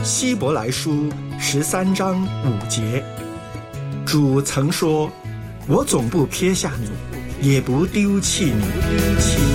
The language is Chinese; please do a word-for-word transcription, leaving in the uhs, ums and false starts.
希伯来书十三章五节，主曾说：“我总不撇下你，也不丢弃你。”